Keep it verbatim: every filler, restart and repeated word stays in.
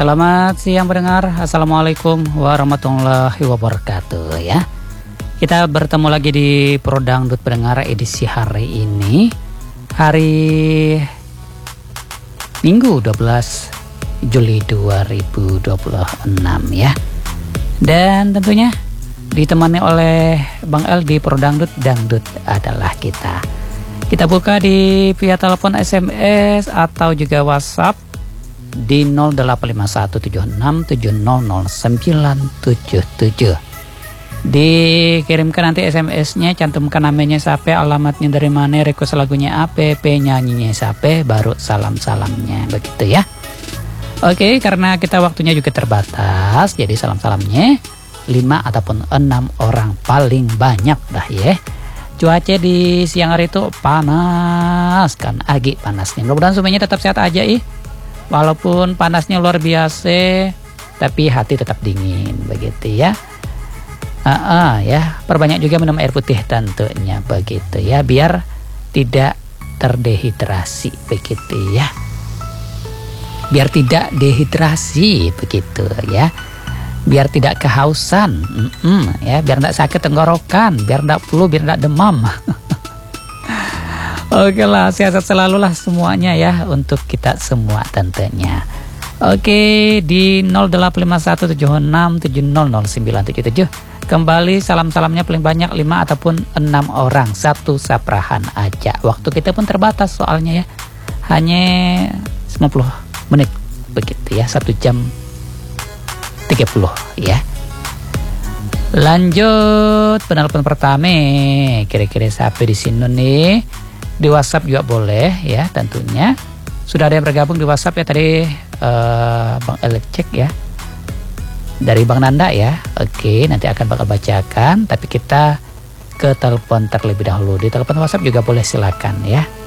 Selamat siang pendengar, Assalamualaikum warahmatullahi wabarakatuh ya. Kita bertemu lagi di Pro Dangdut pendengar edisi hari ini, hari Minggu dua belas Juli dua ribu dua puluh enam ya. Dan tentunya ditemani oleh Bang El di Pro Dangdut, Dangdut adalah kita. Kita buka di via telepon, S M S atau juga WhatsApp di nol delapan lima satu tujuh enam tujuh nol nol sembilan tujuh tujuh. Dikirimkan nanti S M S-nya, cantumkan namanya siapa, alamatnya dari mana, request lagunya apa, penyanyinya siapa, baru salam-salamnya, begitu ya. Oke, karena kita waktunya juga terbatas, jadi salam-salamnya lima ataupun enam orang paling banyak dah ya. Cuaca di siang hari itu panas kan, agi panasnya. Mudah-mudahan semuanya tetap sehat aja ih. Walaupun panasnya luar biasa, tapi hati tetap dingin, begitu ya. Uh, uh, ya, perbanyak juga minum air putih tentunya, begitu ya, biar tidak terdehidrasi, begitu ya. Biar tidak dehidrasi, begitu ya. Biar tidak kehausan, mm -mm, ya, biar tidak sakit tenggorokan, biar tidak flu, biar tidak demam. Oke lah, sehat selalu lah semuanya ya untuk kita semua tentunya. Oke, di nol delapan lima satu tujuh enam tujuh nol nol sembilan tujuh tujuh kembali salam-salamnya paling banyak lima ataupun enam orang, satu saprahan aja. Waktu kita pun terbatas soalnya ya, hanya sembilan puluh menit begitu ya, satu jam tiga puluh ya. Lanjut penelpon pertama, kira-kira siapa di sini nih? Di WhatsApp juga boleh ya tentunya. Sudah ada yang bergabung di WhatsApp ya tadi, uh, Bang El cek ya, dari Bang Nanda ya. Oke, nanti akan bakal bacakan, tapi kita ke telepon terlebih dahulu. Di telepon WhatsApp juga boleh, silakan ya.